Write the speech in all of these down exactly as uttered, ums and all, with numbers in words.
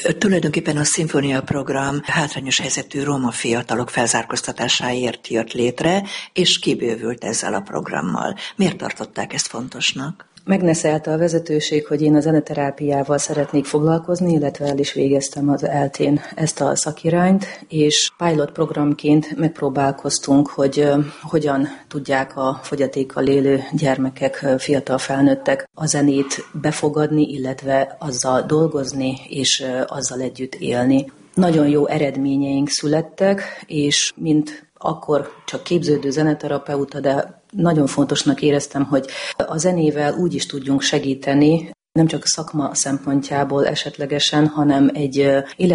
Tulajdonképpen a szimfónia program hátrányos helyzetű roma fiatalok felzárkóztatásáért jött létre, és kibővült ezzel a programmal. Miért tartották ezt fontosnak? Megneszelte a vezetőség, hogy én a zeneterápiával szeretnék foglalkozni, illetve el is végeztem az eltén ezt a szakirányt, és pilot programként megpróbálkoztunk, hogy hogyan tudják a fogyatékkal élő gyermekek, fiatal felnőttek a zenét befogadni, illetve azzal dolgozni, és azzal együtt élni. Nagyon jó eredményeink születtek, és mint akkor csak képződő zeneterapeuta, de nagyon fontosnak éreztem, hogy a zenével úgy is tudjunk segíteni, nem csak a szakma szempontjából esetlegesen, hanem egy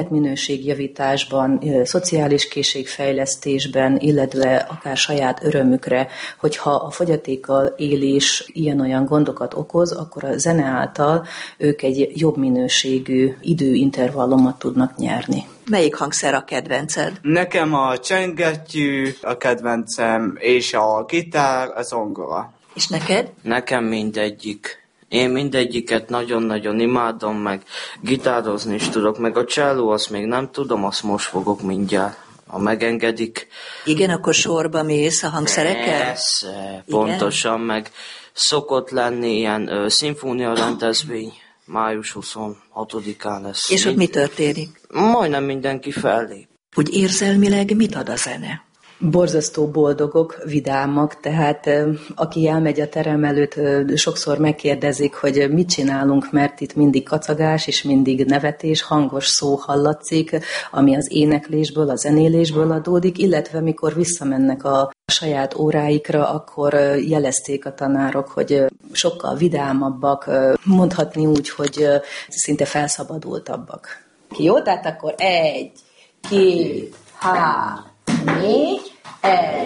életminőségjavításban, szociális készségfejlesztésben, illetve akár saját örömükre, hogyha a fogyatékkal élés ilyen-olyan gondokat okoz, akkor a zene által ők egy jobb minőségű időintervallumot tudnak nyerni. Melyik hangszer a kedvenced? Nekem a csengettyű a kedvencem, és a gitár, a zongora. És neked? Nekem mindegyik. Én mindegyiket nagyon-nagyon imádom, meg gitározni is tudok, meg a cselló azt még nem tudom, azt most fogok mindjárt, ha megengedik. Igen, akkor sorba mész a hangszerekkel? Persze, pontosan, igen? Meg szokott lenni ilyen ö, szimfónia rendezvény, május huszonhatodikán lesz. És ott mi történik? Majdnem mindenki fellép. Úgy érzelmileg mit ad a zene? Borzasztó boldogok, vidámak, tehát aki elmegy a terem előtt, sokszor megkérdezik, hogy mit csinálunk, mert itt mindig kacagás és mindig nevetés, hangos szó hallatszik, ami az éneklésből, a zenélésből adódik, illetve mikor visszamennek a saját óráikra, akkor jelezték a tanárok, hogy sokkal vidámabbak, mondhatni úgy, hogy szinte felszabadultabbak. Jó, tehát akkor egy, két, három, négy, egy,